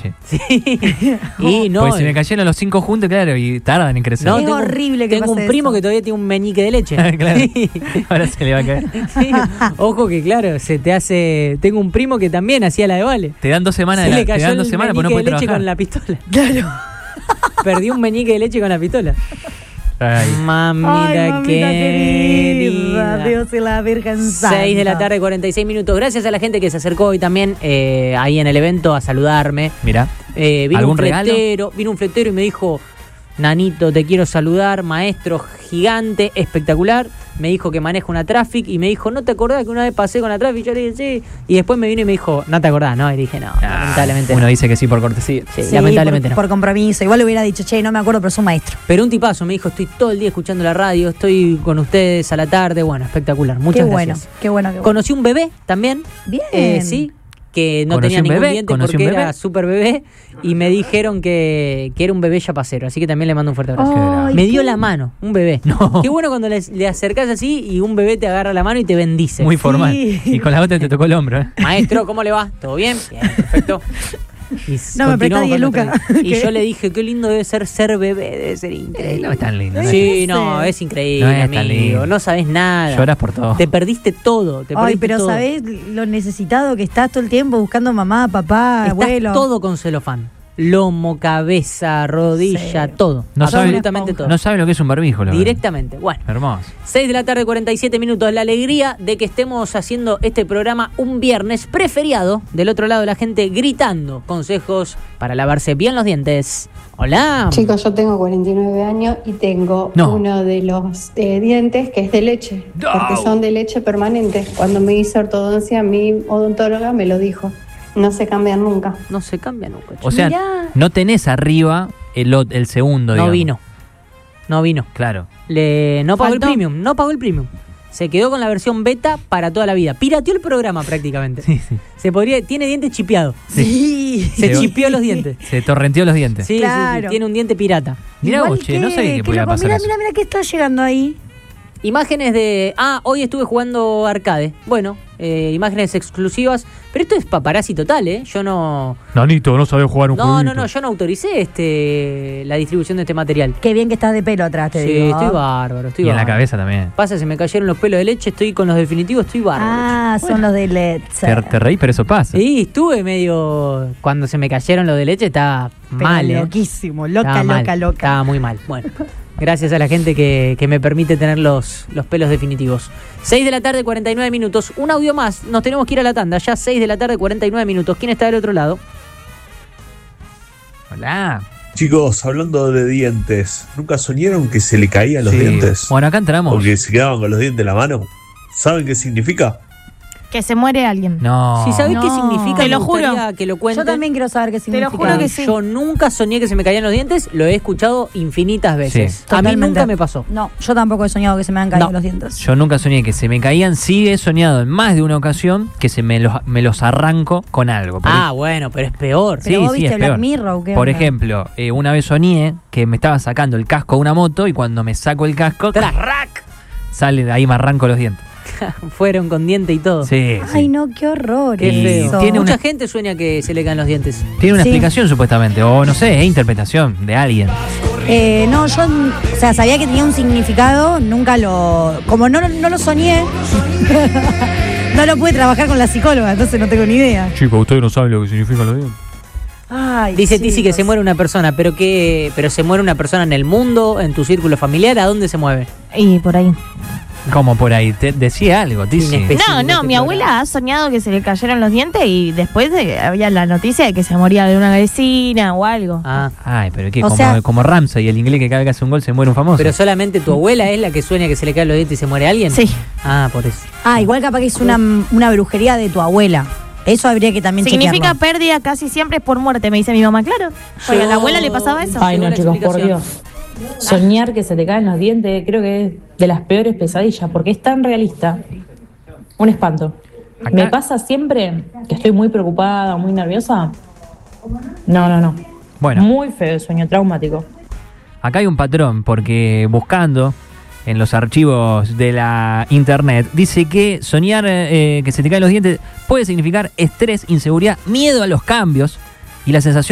leche. Sí. Y no. Pues se me cayeron los 5 juntos, claro, y tardan en crecer. No, es horrible que Tengo un pase primo eso. que todavía tiene un meñique de leche. Claro. Ahora se le va a caer. Sí. Ojo que claro, se te hace. Tengo un primo que también hacía la de Vale. Te dan 2 semanas, Se le te cayó dan 2 el semanas, pues no meñique puedes de leche trabajar. con la pistola. Claro. Perdió un meñique de leche con la pistola. Ay. Mamita querida. Dios y la Virgen Santa. 6 de la tarde, 46 minutos. Gracias a la gente que se acercó hoy también ahí en el evento a saludarme. Mirá. Vino ¿Algún vino un fletero y me dijo: Nanito, te quiero saludar, maestro gigante, espectacular. Me dijo que maneja una Traffic y me dijo: ¿no te acordás que una vez pasé con la Traffic? Yo le dije: sí. Y después me vino y me dijo: ¿no te acordás? No, y dije: no, lamentablemente Uno no. dice que sí por cortesía. Sí, Sí, lamentablemente no. por compromiso. Igual le hubiera dicho, che, no me acuerdo, pero es un maestro. Pero un tipazo, me dijo: estoy todo el día escuchando la radio, estoy con ustedes a la tarde. Bueno, espectacular. Muchas Qué bueno, gracias. qué bueno, qué bueno. Conocí un bebé también. Bien. Sí, que no ¿Conocí tenía un ningún bebé? diente ¿Conocí porque un bebé? era súper bebé. Y me dijeron que era un bebé yapacero. Así que también le mando un fuerte abrazo. Ay, Me dio qué- la mano, un bebé. No. Qué bueno cuando le acercás así y un bebé te agarra la mano y te bendice. Muy formal. Sí. Y con la otra te tocó el hombro, ¿eh? Maestro, ¿cómo le va? ¿Todo bien? Bien, perfecto. Y No, me prestá continuamos 10 con nuestra lucas. vida. Y ¿Qué? yo le dije: qué lindo debe ser bebé, debe ser increíble. No es tan lindo. ¿no? Sí, No no, sé. es increíble, No es tan amigo. lindo. No sabes nada. Lloras por todo. Te perdiste todo. Te Ay, perdiste pero todo. ¿sabés lo necesitado que estás todo el tiempo buscando mamá, papá, Estás abuelo? todo con celofán. Lomo, cabeza, rodilla, Sí. todo. No sabe, absolutamente todo. no sabe lo que es un barbijo, la verdad. Directamente. Bueno, Hermoso. 6 de la tarde, 47 minutos. La alegría de que estemos haciendo este programa un viernes preferiado. Del otro lado, la gente gritando consejos para lavarse bien los dientes. Hola. Chicos, yo tengo 49 años y tengo No. uno de los dientes que es de leche, No. porque son de leche permanente. Cuando me hice ortodoncia, mi odontóloga me lo dijo. No se cambian nunca. No se cambia nunca. O sea, Mirá. no tenés arriba el segundo, no digamos. vino. No vino. Claro. No pagó Faltó. el premium. No pagó el premium. Se quedó con la versión beta para toda la vida. Pirateó el programa prácticamente. Sí, sí. Tiene dientes chipeados. Sí. Se chipeó los dientes. Se torrenteó los dientes. Sí, Claro. sí, tiene un diente pirata. Mirá Igual vos, che, no sabía que qué podía loco. pasar Mira, eso. mira, qué está llegando ahí. Imágenes de... hoy estuve jugando arcade. Bueno, imágenes exclusivas. Pero esto es paparazzi total, ¿eh? Yo no... Nanito, no sabía jugar un No, yo no autoricé la distribución de este material. Qué bien que estás de pelo atrás, te Sí, digo. estoy bárbaro, Y en la bárbaro. cabeza también. Pasa, se me cayeron los pelos de leche, estoy con los definitivos, estoy bárbaro. Ah, son los de LED. Te reí, pero eso pasa. Sí, estuve medio... Cuando se me cayeron los de leche estaba mal, ¿eh? Loquísimo, loca, Estaba mal, loca, loca. Estaba muy mal. Bueno, gracias a la gente que me permite tener los pelos definitivos. 6 de la tarde, 49 minutos. Un audio más. Nos tenemos que ir a la tanda. Ya 6 de la tarde, 49 minutos. ¿Quién está del otro lado? Hola. Chicos, hablando de dientes, ¿nunca soñaron que se le caían los Sí. dientes? Bueno, acá entramos. Porque se quedaban con los dientes en la mano. ¿Saben qué significa? Que se muere alguien. No. Si sabés qué No. significa, Te lo me juro. gustaría que lo cuenten. Yo también quiero saber qué lo significa. juro que sí. Yo nunca soñé que se me caían los dientes. Lo he escuchado infinitas veces. Sí. A mí Totalmente. nunca me pasó. No, yo tampoco he soñado que se me han caído No. los dientes. Yo nunca soñé que se me caían. Sí he soñado en más de una ocasión que me los arranco con algo. Bueno, pero es peor. Pero vos viste es Black peor. Mirror, ¿o qué Por onda? ejemplo, una vez soñé que me estaba sacando el casco de una moto y cuando me saco el casco, ¡Trac! sale de ahí me arranco los dientes. Fueron con diente y todo. Sí, Ay, sí. no, qué horror. Qué feo. eso. Tiene Mucha una- gente sueña que se le caen los dientes. Tiene una Sí. explicación supuestamente, o no sé, es interpretación de alguien. No, yo, o sea, sabía que tenía un significado, nunca lo... Como no lo soñé, no lo pude trabajar con la psicóloga, entonces no tengo ni idea. Chicos, ustedes no saben lo que significan los dientes. Ay, Dice Tizi que chicos. se muere una persona, pero se muere una persona en el mundo, en tu círculo familiar, ¿a dónde se mueve? Y por ahí. ¿Cómo por ahí? Te decía algo, Tizi. Inespecífico. No, este mi programa. abuela ha soñado que se le cayeron los dientes y después había la noticia de que se moría de una vecina o algo. Ah, Ay, pero ¿qué? O Como, sea- como Ramsey, el inglés que cada vez que hace un gol se muere un famoso. pero solamente tu abuela es la que sueña que se le caen los dientes y se muere alguien. Sí. Ah, por eso. Ah, igual capaz que es una brujería de tu abuela. Eso habría que también Significa chequearlo. pérdida casi siempre es por muerte, me dice mi mamá, claro. Porque a la abuela le pasaba eso. Ay, no, Según la chicos, por explicación. Dios. Soñar que se te caen los dientes creo que es de las peores pesadillas porque es tan realista. Un espanto. Acá- Me pasa siempre que estoy muy preocupada, muy nerviosa. No. Bueno, Muy feo el sueño, traumático. acá hay un patrón, porque buscando en los archivos de la internet, dice que soñar que se te caen los dientes puede significar estrés, inseguridad, miedo a los cambios y la sensación